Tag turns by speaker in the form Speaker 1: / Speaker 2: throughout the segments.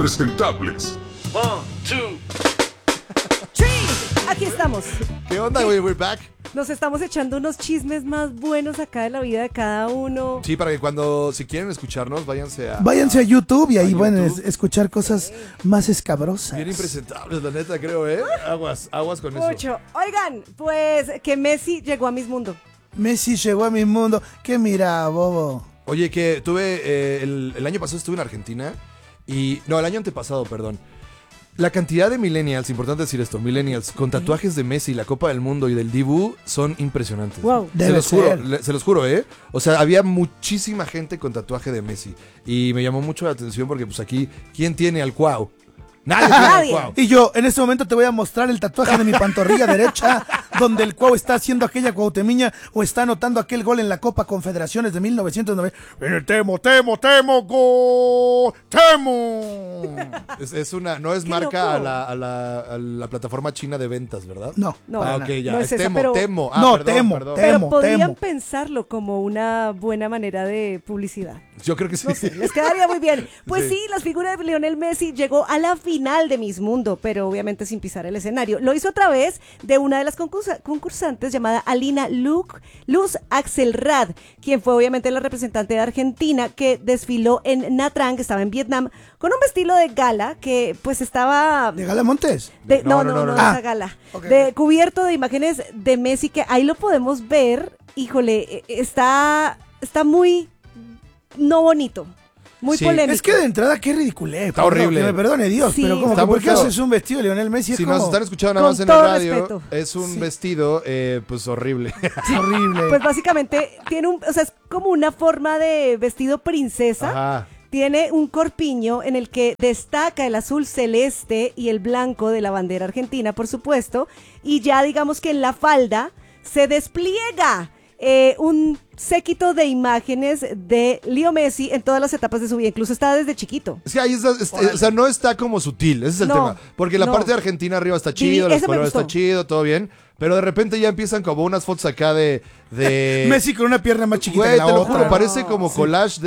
Speaker 1: impresentables.
Speaker 2: One, two.
Speaker 3: Aquí estamos.
Speaker 4: ¿Qué onda, güey? We're back.
Speaker 3: Nos estamos echando unos chismes más buenos acá de la vida de cada uno.
Speaker 4: Sí, para que si quieren escucharnos, váyanse
Speaker 5: a YouTube y ahí
Speaker 4: a
Speaker 5: van a
Speaker 4: YouTube.
Speaker 5: escuchar cosas más escabrosas.
Speaker 4: Bien impresentables, la neta, creo, ¿eh? Aguas con eso.
Speaker 3: Mucho. Oigan, pues que Messi llegó a Miss Mundo.
Speaker 5: Messi llegó a mi mundo. ¿Qué mira, bobo?
Speaker 4: Oye, que tuve, el año pasado estuve en Argentina no, el año antepasado, perdón. La cantidad de millennials, importante decir esto, millennials con tatuajes de Messi, la Copa del Mundo y del Dibu son impresionantes.
Speaker 3: Wow.
Speaker 5: Debe ser.
Speaker 4: Se los juro, ¿eh? O sea, había muchísima gente con tatuaje de Messi y me llamó mucho la atención porque pues aquí, ¿quién tiene al Cuau? Nadie tiene al
Speaker 3: Nadie.
Speaker 4: Cuau.
Speaker 5: Y yo, en este momento te voy a mostrar el tatuaje de mi pantorrilla derecha, donde el Cuau está haciendo aquella cuautemiña o está anotando aquel gol en la Copa Confederaciones de 1990. Temo, gol, temo.
Speaker 4: No es
Speaker 3: Qué
Speaker 4: marca
Speaker 3: loco.
Speaker 4: a la plataforma china de ventas, ¿verdad?
Speaker 5: No.
Speaker 3: No,
Speaker 4: Ah, ok, ya.
Speaker 3: no
Speaker 4: es
Speaker 3: es esa,
Speaker 4: Temo,
Speaker 3: pero-
Speaker 4: Temo. Ah,
Speaker 5: No,
Speaker 4: perdón,
Speaker 5: Temo,
Speaker 4: perdón.
Speaker 3: Pero
Speaker 5: Temo,
Speaker 3: podrían
Speaker 5: temo.
Speaker 3: pensarlo como una buena manera de publicidad.
Speaker 4: Yo creo que sí.
Speaker 3: No sé, les quedaría muy bien. Pues
Speaker 4: Sí.
Speaker 3: sí, la figura de Lionel Messi llegó a la final de Miss Mundo, pero obviamente sin pisar el escenario. Lo hizo a través de una de las concursantes llamada Alina Luz Axelrad, quien fue obviamente la representante de Argentina que desfiló en Nha Trang, que estaba en Vietnam, con un estilo de gala que pues estaba...
Speaker 5: ¿De Gala Montes?
Speaker 3: No,
Speaker 4: No.
Speaker 3: esa gala.
Speaker 5: Ok.
Speaker 3: Cubierto de imágenes de Messi, que ahí lo podemos ver. Híjole, está muy no bonito, muy
Speaker 4: Sí.
Speaker 3: polémico.
Speaker 5: Es que de entrada, qué ridiculez.
Speaker 4: Está
Speaker 5: perdón,
Speaker 4: horrible.
Speaker 5: Que me perdone Dios,
Speaker 3: Sí.
Speaker 5: pero como
Speaker 4: Está
Speaker 5: que
Speaker 4: muy
Speaker 5: ¿por qué
Speaker 4: feo.
Speaker 5: haces un vestido de Lionel Messi? Es
Speaker 4: Si
Speaker 5: como
Speaker 4: nos están escuchando nada
Speaker 3: Con
Speaker 4: más en el
Speaker 3: todo
Speaker 4: radio,
Speaker 3: respeto.
Speaker 4: es un
Speaker 5: Sí.
Speaker 4: vestido, pues horrible.
Speaker 5: horrible.
Speaker 3: Pues básicamente tiene o sea, es como una forma de vestido princesa.
Speaker 4: Ajá.
Speaker 3: Tiene un corpiño en el que destaca el azul celeste y el blanco de la bandera argentina, por supuesto. Y ya digamos que en la falda se despliega un séquito de imágenes de Leo Messi en todas las etapas de su vida. Incluso está desde chiquito.
Speaker 4: Sí, ahí o sea, no está como sutil, ese es el
Speaker 3: No,
Speaker 4: tema. Porque la
Speaker 3: no.
Speaker 4: parte de Argentina arriba está chido, los
Speaker 3: ese me
Speaker 4: colores está
Speaker 3: gustó.
Speaker 4: chido, todo bien. Pero de repente ya empiezan como unas fotos acá de
Speaker 5: Messi con una pierna más chiquita
Speaker 4: Güey,
Speaker 5: que la
Speaker 4: te lo
Speaker 5: otra.
Speaker 4: juro, parece como collage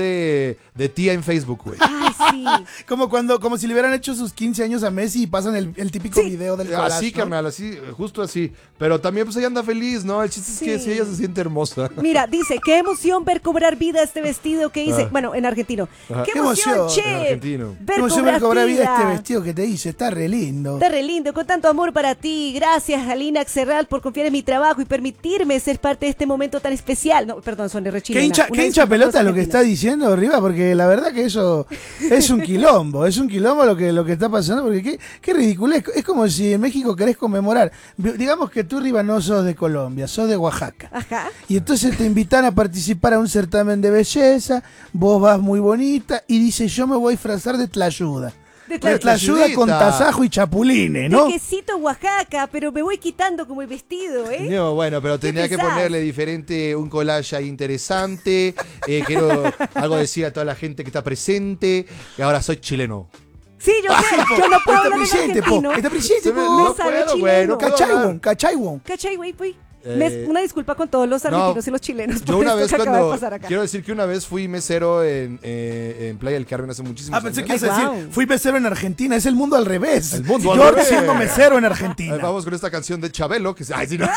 Speaker 4: de tía en Facebook, güey.
Speaker 3: Ay, sí.
Speaker 5: Como si le hubieran hecho sus 15 años a Messi y pasan el típico video del collage,
Speaker 4: Así,
Speaker 5: ¿no?
Speaker 4: carnal, así, justo así. Pero también pues ella anda feliz, ¿no? El chiste es que
Speaker 3: Sí.
Speaker 4: si ella se siente hermosa.
Speaker 3: Mira, dice, qué emoción ver cobrar vida este vestido que hice.
Speaker 4: Ah.
Speaker 3: Bueno, en argentino.
Speaker 4: Ajá.
Speaker 3: Qué
Speaker 5: Qué
Speaker 3: emoción,
Speaker 5: emoción,
Speaker 3: che.
Speaker 4: en argentino.
Speaker 3: Ver
Speaker 5: Como si
Speaker 3: cobrar
Speaker 5: me cobra vida
Speaker 3: vida.
Speaker 5: este vestido que te hice, está re lindo.
Speaker 3: Está re lindo, con tanto amor para ti. Gracias, Alina Axelrad, por confiar en mi trabajo y permitirme ser parte de este momento tan especial. No, perdón, son de
Speaker 5: ¿Qué
Speaker 3: rechilena.
Speaker 5: hincha,
Speaker 3: Una
Speaker 5: qué hincha
Speaker 3: disculpa a
Speaker 5: pelota
Speaker 3: los
Speaker 5: lo que está
Speaker 3: argentinos.
Speaker 5: diciendo arriba? Porque la verdad que eso es un quilombo. Es un quilombo lo que está pasando. Porque qué ridículo. Es como si en México querés conmemorar. Digamos que tú, Riva, no sos de Colombia, sos de Oaxaca.
Speaker 3: Ajá.
Speaker 5: Y entonces te invitan a participar a un certamen de belleza, vos vas muy bonita y dices, yo me voy a disfrazar de tlayuda.
Speaker 3: De
Speaker 5: De tlayuda con tasajo y chapulines, ¿no?
Speaker 3: De quesito Oaxaca, pero me voy quitando como el vestido, ¿eh?
Speaker 4: No, bueno, pero tenía que
Speaker 3: pensás?
Speaker 4: ponerle diferente, un collage ahí interesante. Quiero algo decir a toda la gente que está presente. Y ahora soy chileno.
Speaker 3: Sí, yo sé, yo no puedo
Speaker 5: Está
Speaker 3: hablar en
Speaker 5: presente, po.
Speaker 3: argentino.
Speaker 5: Está presente,
Speaker 4: Se me-
Speaker 5: po.
Speaker 4: no
Speaker 3: sale
Speaker 4: puedo,
Speaker 3: chileno.
Speaker 4: güey, no puedo
Speaker 5: Cachai,
Speaker 4: hablar.
Speaker 5: won, cachai, won.
Speaker 3: ¿Cachai, güey?
Speaker 4: Eh,
Speaker 3: Una disculpa con todos los argentinos y los chilenos por
Speaker 4: Yo una
Speaker 3: esto
Speaker 4: vez
Speaker 3: que acaba de
Speaker 4: cuando,
Speaker 3: pasar acá.
Speaker 4: quiero decir que una vez fui mesero en Playa del Carmen hace muchísimos
Speaker 5: Ah, pensé
Speaker 4: años.
Speaker 5: que ibas a
Speaker 3: Ay,
Speaker 5: decir,
Speaker 3: wow.
Speaker 5: fui mesero en Argentina, es el mundo al revés.
Speaker 4: El mundo al
Speaker 5: Yo
Speaker 4: revés.
Speaker 5: siendo mesero en Argentina.
Speaker 4: Vamos con esta canción de Chabelo, que ay, sí, no.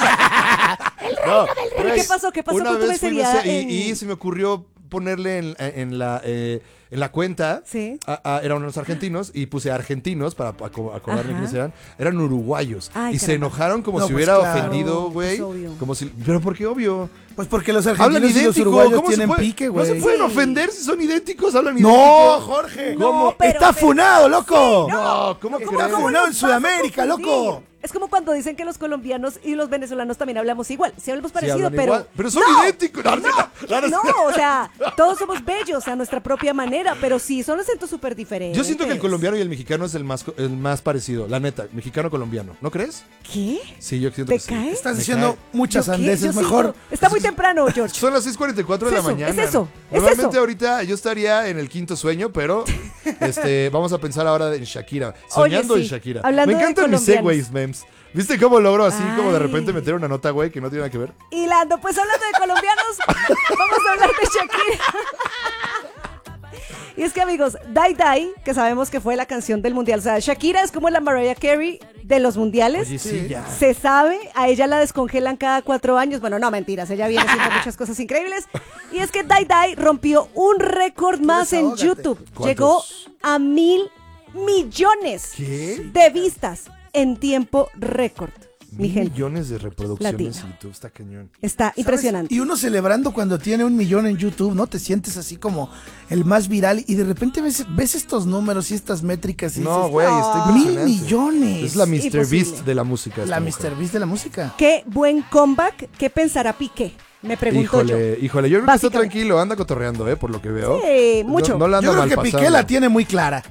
Speaker 4: No,
Speaker 3: ¿Pero
Speaker 4: güey,
Speaker 3: qué pasó? ¿Qué pasó
Speaker 4: una
Speaker 3: con tu
Speaker 4: vez fui
Speaker 3: mesería
Speaker 4: mesero
Speaker 3: en-
Speaker 4: y se me ocurrió ponerle en la cuenta,
Speaker 3: Sí.
Speaker 4: eran unos argentinos, y puse argentinos para acordarme
Speaker 3: Ajá.
Speaker 4: quiénes eran. Eran uruguayos.
Speaker 3: Ay,
Speaker 4: y se
Speaker 3: caramba.
Speaker 4: enojaron como
Speaker 5: No,
Speaker 4: si
Speaker 5: pues
Speaker 4: hubiera
Speaker 5: claro.
Speaker 4: ofendido, güey.
Speaker 3: Pues obvio.
Speaker 4: Como si, pero ¿por qué obvio?
Speaker 5: Pues porque los
Speaker 4: Hablan
Speaker 5: argentinos y los
Speaker 4: idéntico.
Speaker 5: uruguayos
Speaker 4: ¿Cómo se
Speaker 5: tienen
Speaker 4: puede?
Speaker 5: pique,
Speaker 4: No
Speaker 5: güey.
Speaker 4: se pueden
Speaker 3: Sí.
Speaker 4: ofender si son idénticos, hablan idéntico.
Speaker 5: No, Jorge.
Speaker 3: No, pero-
Speaker 5: Está funado, loco.
Speaker 4: No, ¿cómo
Speaker 5: Está
Speaker 4: crees?
Speaker 5: funado en Sudamérica,
Speaker 3: confundir?
Speaker 5: loco.
Speaker 3: Es como cuando dicen que los colombianos y los venezolanos también hablamos igual. Sí hablamos
Speaker 4: Sí,
Speaker 3: parecido,
Speaker 4: hablan
Speaker 3: pero...
Speaker 4: igual, pero son
Speaker 3: ¡No!
Speaker 4: idénticos.
Speaker 3: No, o sea, todos somos bellos a nuestra propia manera, pero sí, son acentos súper diferentes.
Speaker 4: Yo siento que el colombiano y el mexicano es el más parecido, la neta, mexicano-colombiano, ¿no crees?
Speaker 3: ¿Qué?
Speaker 4: Sí, yo siento
Speaker 3: ¿Te
Speaker 4: que sí.
Speaker 3: cae?
Speaker 5: Estás
Speaker 4: Me
Speaker 5: diciendo
Speaker 4: cae.
Speaker 5: muchas
Speaker 3: ¿Yo qué?
Speaker 5: sandeces,
Speaker 3: Yo
Speaker 5: mejor.
Speaker 3: siento- Está muy temprano, George.
Speaker 4: Son las 6:44 de la
Speaker 3: Es eso,
Speaker 4: mañana.
Speaker 3: es eso, es
Speaker 4: Normalmente
Speaker 3: eso.
Speaker 4: ahorita yo estaría en el quinto sueño, pero vamos a pensar ahora en Shakira. Soñando
Speaker 3: sí,
Speaker 4: en Shakira.
Speaker 3: hablando
Speaker 4: Me
Speaker 3: de
Speaker 4: encantan mis
Speaker 3: colombianos.
Speaker 4: segways, memes. ¿Viste cómo logro así como de
Speaker 3: Ay.
Speaker 4: repente meter una nota, güey, que no tiene nada que ver?
Speaker 3: Hilando, pues hablando de colombianos, vamos a hablar de Shakira. Y es que, amigos, Die Die, que sabemos que fue la canción del mundial, o sea, Shakira es como la Mariah Carey de los mundiales.
Speaker 4: Oye, sí, ya.
Speaker 3: Se sabe, a ella la descongelan cada 4 años. Bueno, no, mentiras, ella viene haciendo muchas cosas increíbles. Y es que Die Die rompió un récord más en
Speaker 5: Desahógate.
Speaker 3: YouTube.
Speaker 4: ¿Cuántos?
Speaker 3: Llegó a 1.000 millones
Speaker 4: ¿Qué?
Speaker 3: de vistas en tiempo récord. Mi
Speaker 4: 1.000
Speaker 3: gente,
Speaker 4: millones de reproducciones
Speaker 3: Latina.
Speaker 4: en YouTube, está cañón.
Speaker 3: está
Speaker 5: ¿Sabes?
Speaker 3: impresionante.
Speaker 5: Y uno celebrando cuando tiene 1 millón en YouTube, ¿no? Te sientes así como el más viral y de repente ves estos números y estas métricas y
Speaker 4: No,
Speaker 5: dices,
Speaker 4: güey, está
Speaker 5: 1.000
Speaker 4: impresionante.
Speaker 5: millones.
Speaker 4: Es la Mr.
Speaker 3: Imposible.
Speaker 4: Beast de la música. esta
Speaker 5: La
Speaker 4: mujer.
Speaker 5: Mr. Beast de la música.
Speaker 3: Qué buen comeback. ¿Qué pensará Piqué? Me pregunto yo.
Speaker 4: Híjole, yo creo que está
Speaker 3: Básicamente.
Speaker 4: tranquilo, anda cotorreando, por lo que veo.
Speaker 3: Sí, mucho.
Speaker 4: No la anda
Speaker 5: Yo creo
Speaker 4: mal
Speaker 5: que
Speaker 4: pasando.
Speaker 5: Piqué la tiene muy clara.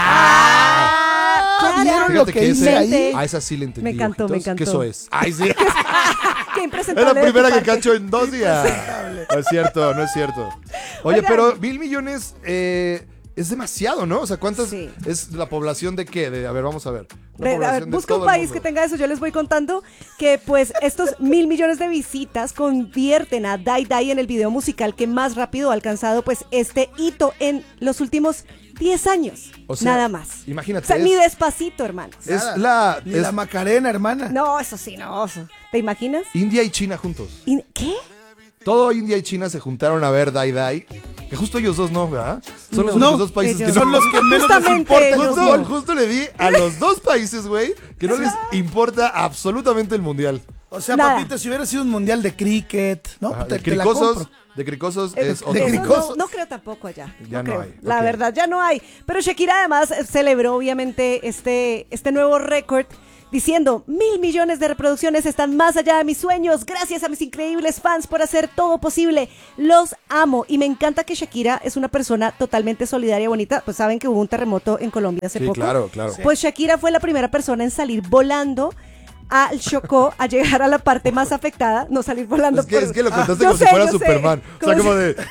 Speaker 3: Claro.
Speaker 5: ¿Vieron lo
Speaker 4: Fíjate
Speaker 5: que
Speaker 4: que
Speaker 5: hice ahí?
Speaker 4: a esa sí le entendí.
Speaker 3: Me encantó,
Speaker 4: ojitos.
Speaker 3: me encantó.
Speaker 4: Que eso es. Ay, sí.
Speaker 3: Qué
Speaker 4: Es
Speaker 3: impresentable.
Speaker 4: la
Speaker 3: de tu
Speaker 4: primera que
Speaker 3: parte.
Speaker 4: cacho en 2 días. No es cierto, no es cierto. Oye,
Speaker 3: Oigan.
Speaker 4: pero 1.000 millones es demasiado, ¿no? O sea, ¿cuántas
Speaker 3: Sí.
Speaker 4: es la población de qué? A ver, vamos a ver. La
Speaker 3: A ver,
Speaker 4: población de
Speaker 3: busca un
Speaker 4: todo el
Speaker 3: país
Speaker 4: mundo.
Speaker 3: que tenga eso. Yo les voy contando que pues estos 1.000 millones de visitas convierten a Die Die en el video musical que más rápido ha alcanzado pues este hito en los últimos 10 años.
Speaker 4: O sea,
Speaker 3: nada más.
Speaker 4: imagínate,
Speaker 3: O sea,
Speaker 4: es-
Speaker 3: ni despacito, hermanos.
Speaker 4: Es
Speaker 5: Nada. Ni
Speaker 4: es
Speaker 5: la Macarena, hermana.
Speaker 3: No, eso sí, no. ¿Te imaginas?
Speaker 4: India y China juntos.
Speaker 3: ¿Qué?
Speaker 4: Todo India y China se juntaron a ver Die Die. Que justo ellos dos no, ¿verdad? Son los
Speaker 3: No.
Speaker 4: únicos dos países
Speaker 3: Ellos
Speaker 4: que no.
Speaker 5: Son los que menos les
Speaker 3: Justamente
Speaker 5: importa.
Speaker 3: ellos
Speaker 4: Justo,
Speaker 3: no.
Speaker 4: justo le di a los dos países, güey, que no les importa absolutamente el mundial.
Speaker 5: O sea,
Speaker 3: Nada.
Speaker 5: papito, si hubiera sido un mundial de cricket, ¿no?
Speaker 4: Ajá,
Speaker 5: Te la compro.
Speaker 4: de cricosos
Speaker 3: Eh,
Speaker 4: es
Speaker 5: de
Speaker 4: otro.
Speaker 3: eso
Speaker 5: cricosos.
Speaker 3: no creo tampoco allá.
Speaker 4: Ya no
Speaker 3: creo.
Speaker 4: hay,
Speaker 3: La
Speaker 4: ok.
Speaker 3: verdad, ya no hay. Pero Shakira además celebró obviamente este nuevo récord diciendo 1.000 millones de reproducciones están más allá de mis sueños. Gracias a mis increíbles fans por hacer todo posible. Los amo. Y me encanta que Shakira es una persona totalmente solidaria y bonita. Pues saben que hubo un terremoto en Colombia hace
Speaker 4: Sí,
Speaker 3: poco.
Speaker 4: claro, claro.
Speaker 3: Pues Shakira fue la primera persona en salir volando al Chocó a llegar a la parte más afectada, no salir volando.
Speaker 4: Es que lo contaste
Speaker 3: Yo
Speaker 4: como si
Speaker 3: sé,
Speaker 4: fuera
Speaker 3: yo sé.
Speaker 4: Superman. O sea,
Speaker 3: Como
Speaker 4: como
Speaker 3: si-
Speaker 4: de.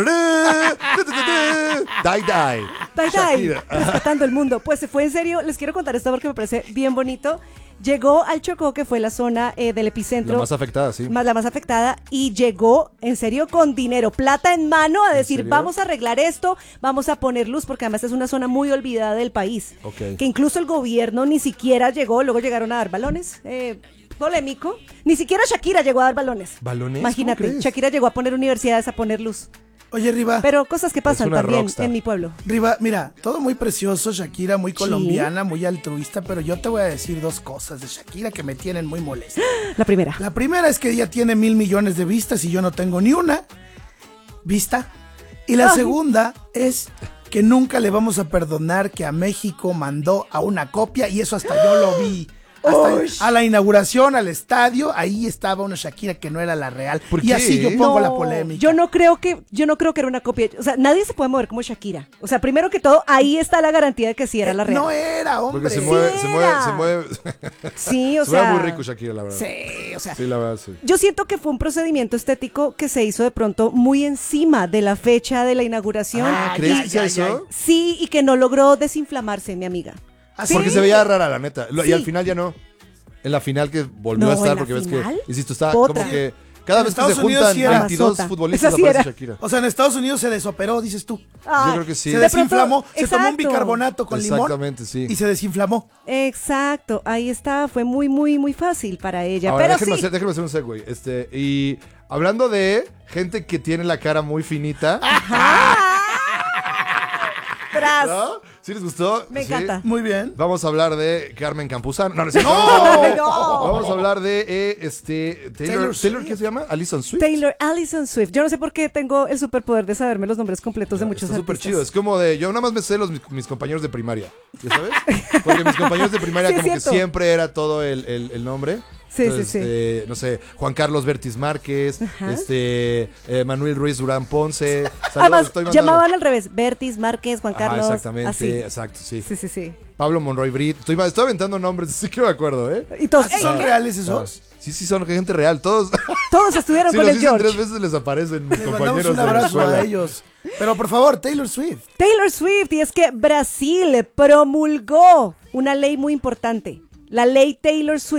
Speaker 4: Die, die.
Speaker 3: Die, die,
Speaker 4: Shakira.
Speaker 3: rescatando el mundo. Pues se fue en serio, les quiero contar esto porque me parece bien bonito. Llegó al Chocó, que fue la zona del epicentro.
Speaker 4: La más afectada, sí.
Speaker 3: La más afectada, y llegó en serio con dinero, plata en mano, a decir,
Speaker 4: serio?
Speaker 3: vamos a arreglar esto, vamos a poner luz, porque además es una zona muy olvidada del país.
Speaker 4: Ok.
Speaker 3: Que incluso el gobierno ni siquiera llegó, luego llegaron a dar balones. Polémico. Ni siquiera Shakira llegó a dar balones.
Speaker 4: ¿Balones?
Speaker 3: Imagínate,
Speaker 4: ¿Cómo crees?
Speaker 3: Shakira llegó a poner universidades, a poner luz.
Speaker 5: Oye, Riva.
Speaker 3: Pero cosas que pasan
Speaker 4: una
Speaker 3: también
Speaker 4: rockstar.
Speaker 3: en mi pueblo.
Speaker 5: Riva, mira, todo muy precioso, Shakira, muy
Speaker 3: Sí.
Speaker 5: colombiana, muy altruista, pero yo te voy a decir 2 cosas de Shakira que me tienen muy molesta.
Speaker 3: La primera.
Speaker 5: La primera es que ella tiene 1.000 millones de vistas y yo no tengo ni una vista. Y la
Speaker 3: Ay.
Speaker 5: segunda es que nunca le vamos a perdonar que a México mandó a una copia y eso hasta yo lo vi. Hasta a la inauguración, al estadio, ahí estaba una Shakira que no era la real.
Speaker 4: ¿Por
Speaker 5: Y
Speaker 4: qué?
Speaker 5: así yo pongo la
Speaker 3: No,
Speaker 5: polémica.
Speaker 3: Yo no creo que era una copia. O sea, nadie se puede mover como Shakira. O sea, primero que todo, ahí está la garantía de que sí era la real.
Speaker 5: No era, hombre.
Speaker 4: Porque se
Speaker 3: Sí
Speaker 4: mueve,
Speaker 3: era.
Speaker 4: se mueve.
Speaker 3: Sí, o
Speaker 4: Se mueve
Speaker 3: sea.
Speaker 4: muy rico Shakira, la verdad.
Speaker 3: Sí, o sea.
Speaker 4: Sí, la verdad, sí.
Speaker 3: Yo siento que fue un procedimiento estético que se hizo de pronto muy encima de la fecha de la inauguración.
Speaker 4: Ah, ¿crees que sea eso?
Speaker 3: Sí, y que no logró desinflamarse, mi amiga.
Speaker 5: Así.
Speaker 4: Porque se veía rara, la neta. Y
Speaker 3: Sí.
Speaker 4: al final ya no. En la final que volvió
Speaker 3: No,
Speaker 4: a estar,
Speaker 3: ¿en la
Speaker 4: porque ves
Speaker 3: final?
Speaker 4: que, insisto, está
Speaker 3: Otra.
Speaker 4: como que cada
Speaker 5: En
Speaker 4: vez que se
Speaker 5: Estados Unidos
Speaker 4: juntan
Speaker 5: sí era
Speaker 4: 22
Speaker 3: Mazota.
Speaker 4: futbolistas
Speaker 3: Esa sí
Speaker 4: aparece
Speaker 3: era.
Speaker 4: Shakira.
Speaker 5: O sea, en Estados Unidos se desoperó, dices tú.
Speaker 3: Ay,
Speaker 4: Yo creo que sí.
Speaker 5: Se
Speaker 3: de pronto-
Speaker 5: desinflamó, se tomó un
Speaker 3: exacto.
Speaker 5: bicarbonato con limón
Speaker 4: Exactamente, sí.
Speaker 5: y se desinflamó.
Speaker 3: Exacto, ahí está, fue muy, muy, muy fácil para ella.
Speaker 4: Ahora,
Speaker 3: pero
Speaker 4: déjenme,
Speaker 3: sí,
Speaker 4: déjenme hacer un segue. Y hablando de gente que tiene la cara muy finita,
Speaker 3: tras.
Speaker 4: ¿no? ¿Sí les gustó?
Speaker 3: Me
Speaker 4: ¿Sí?
Speaker 3: encanta.
Speaker 5: Muy bien.
Speaker 4: Vamos a hablar de Carmen Campuzano. No, no, es cierto.
Speaker 3: No.
Speaker 4: Vamos a hablar de
Speaker 5: Taylor
Speaker 4: Taylor,
Speaker 5: Swift.
Speaker 4: ¿qué se llama? Alison Swift.
Speaker 3: Taylor Allison Swift. Yo no sé por qué tengo el superpoder de saberme los nombres completos de muchos
Speaker 4: Está súper
Speaker 3: artistas.
Speaker 4: chido. Es como de. Yo nada más me sé mis compañeros de primaria. ¿Ya sabes? Porque mis compañeros de primaria,
Speaker 3: Sí, es
Speaker 4: como que
Speaker 3: cierto.
Speaker 4: siempre era todo el nombre.
Speaker 3: Sí,
Speaker 4: Entonces,
Speaker 3: sí,
Speaker 4: no sé, Juan Carlos Bertis Márquez,
Speaker 3: Ajá.
Speaker 4: Manuel Ruiz Durán Ponce. Saludos,
Speaker 3: Además,
Speaker 4: estoy mandando-
Speaker 3: llamaban al revés. Bertis, Márquez, Juan
Speaker 4: Ajá,
Speaker 3: Carlos.
Speaker 4: exactamente,
Speaker 3: Así.
Speaker 4: exacto, sí.
Speaker 3: Sí, sí, sí.
Speaker 4: Pablo Monroy Brit. Estoy aventando nombres, sí que me acuerdo, ¿eh?
Speaker 3: Y todos,
Speaker 5: ¿Ah, ¿Son
Speaker 3: ¡ey!
Speaker 5: reales esos?
Speaker 4: Sí, son gente real. Todos.
Speaker 3: Todos estuvieron
Speaker 4: Si
Speaker 3: con
Speaker 4: los
Speaker 3: el
Speaker 4: dicen
Speaker 3: George.
Speaker 4: 3 veces les aparecen mis
Speaker 5: Les mandamos
Speaker 4: compañeros
Speaker 5: un
Speaker 4: de la
Speaker 5: abrazo
Speaker 4: escuela.
Speaker 5: a ellos. Pero por favor, Taylor Swift.
Speaker 3: Taylor Swift, y es que Brasil promulgó una ley muy importante, la ley Taylor Swift,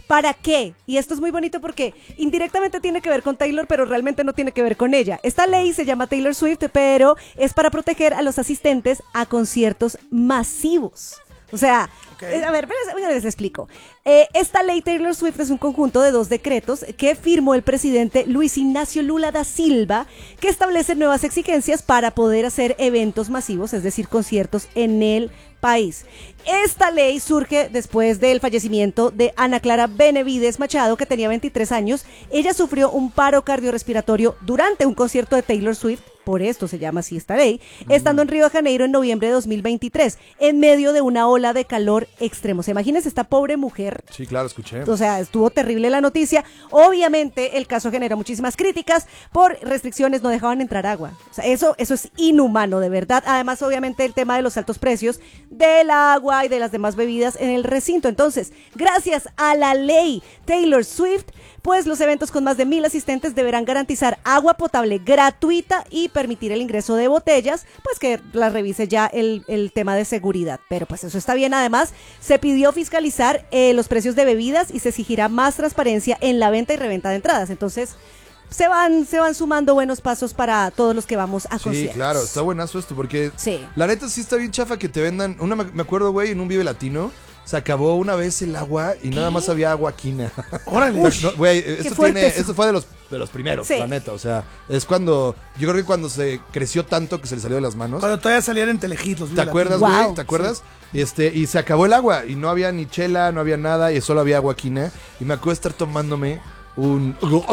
Speaker 3: ¿Para qué? Y esto es muy bonito porque indirectamente tiene que ver con Taylor, pero realmente no tiene que ver con ella. Esta ley se llama Taylor Swift, pero es para proteger a los asistentes a conciertos masivos. O sea, a ver, les explico. Esta ley Taylor Swift es un conjunto de 2 decretos que firmó el presidente Luis Ignacio Lula da Silva, que establece nuevas exigencias para poder hacer eventos masivos, es decir, conciertos en el país. Esta ley surge después del fallecimiento de Ana Clara Benavides Machado, que tenía 23 años. Ella sufrió un paro cardiorrespiratorio durante un concierto de Taylor Swift, por esto se llama así esta ley, estando en Río de Janeiro en noviembre de 2023, en medio de una ola de calor extremo. ¿Se imagínense esta pobre mujer?
Speaker 4: Sí, claro, escuché.
Speaker 3: O sea, estuvo terrible la noticia. Obviamente, el caso generó muchísimas críticas por restricciones, no dejaban entrar agua. O sea, eso es inhumano, de verdad. Además, obviamente, el tema de los altos precios del agua y de las demás bebidas en el recinto. Entonces, gracias a la ley Taylor Swift, pues los eventos con más de 1,000 asistentes deberán garantizar agua potable gratuita y permitir el ingreso de botellas, pues que las revise ya el tema de seguridad. Pero pues eso está bien. Además, se pidió fiscalizar los precios de bebidas y se exigirá más transparencia en la venta y reventa de entradas. Entonces, se van sumando buenos pasos para todos los que vamos a conciertos.
Speaker 4: Sí, claro, está buenazo esto porque
Speaker 3: sí,
Speaker 4: la neta sí está bien chafa que te vendan. Me acuerdo, güey, en un Vive Latino se acabó una vez el agua y nada más había agua quina.
Speaker 5: Órale.
Speaker 4: No, güey, esto fue de los primeros,
Speaker 3: sí,
Speaker 4: la neta. O sea, es cuando, yo creo que cuando se creció tanto que se le salió de las manos.
Speaker 5: Cuando todavía salían en Telehit los
Speaker 4: ¿Te acuerdas,
Speaker 3: Wow.
Speaker 4: güey? ¿Te acuerdas? Sí. Y se acabó el agua y no había ni chela, no había nada y solo había agua quina. Y me acuerdo de estar tomándome un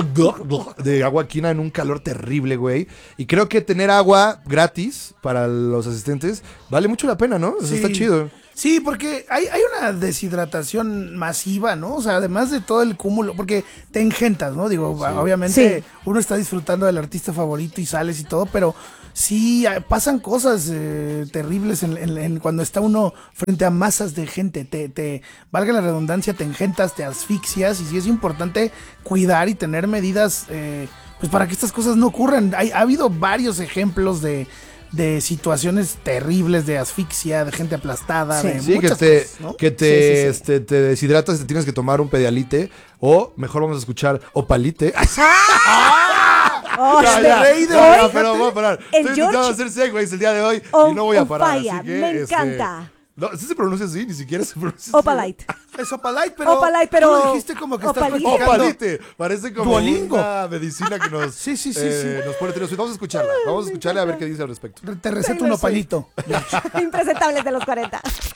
Speaker 4: de agua quina en un calor terrible, güey. Y creo que tener agua gratis para los asistentes vale mucho la pena, ¿no? O sea,
Speaker 5: Sí.
Speaker 4: está chido.
Speaker 5: Sí, porque hay una deshidratación masiva, ¿no? O sea, además de todo el cúmulo, porque te engentas, ¿no? Digo, obviamente
Speaker 3: Sí.
Speaker 5: uno está disfrutando del artista favorito y sales y todo, pero sí pasan cosas terribles cuando está uno frente a masas de gente. Valga la redundancia, te engentas, te asfixias y sí es importante cuidar y tener medidas pues para que estas cosas no ocurran. Ha habido varios ejemplos de situaciones terribles de asfixia, de gente aplastada,
Speaker 3: Sí.
Speaker 5: de
Speaker 4: Sí,
Speaker 5: muchas
Speaker 4: que
Speaker 5: cosas, ¿no?
Speaker 4: te te deshidratas y te tienes que tomar un Pedialite. O mejor vamos a escuchar Opalite.
Speaker 3: Oh,
Speaker 4: Ya,
Speaker 3: este
Speaker 4: ya.
Speaker 3: rey de
Speaker 4: No,
Speaker 3: hoy.
Speaker 4: no, pero voy a parar.
Speaker 3: El
Speaker 4: Estoy intentando
Speaker 3: George
Speaker 4: hacer segways el día de hoy y no voy a parar.
Speaker 3: fire,
Speaker 4: Así que,
Speaker 3: me encanta.
Speaker 4: No, sí se pronuncia así, ni siquiera se pronuncia así.
Speaker 3: Opalite.
Speaker 5: Es Opalite, pero
Speaker 3: pero
Speaker 5: tú dijiste como que estás
Speaker 3: Opalite.
Speaker 5: practicando.
Speaker 4: Opalite. Parece como
Speaker 5: Duolingo.
Speaker 4: una medicina que nos,
Speaker 5: Sí.
Speaker 4: nos pone Taylor Swift. Vamos a escucharla. Vamos a escucharla a ver qué dice al respecto.
Speaker 5: Te receto un opalito.
Speaker 3: Impresentables de los 40.